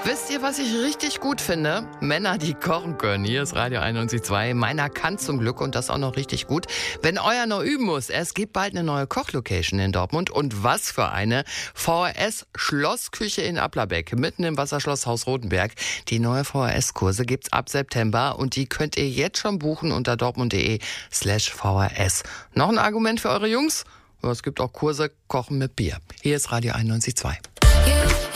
Wisst ihr, was ich richtig gut finde? Männer, die kochen können. Hier ist Radio 91.2. Meiner kann zum Glück und das auch noch richtig gut. Wenn euer noch üben muss, es gibt bald eine neue Kochlocation in Dortmund. Und was für eine VHS-Schlossküche in Applerbeck, mitten im Wasserschloss Haus Rotenberg. Die neue VHS-Kurse gibt's ab September und die könnt ihr jetzt schon buchen unter dortmund.de/VHS. Noch ein Argument für eure Jungs? Es gibt auch Kurse Kochen mit Bier. Hier ist Radio 91.2.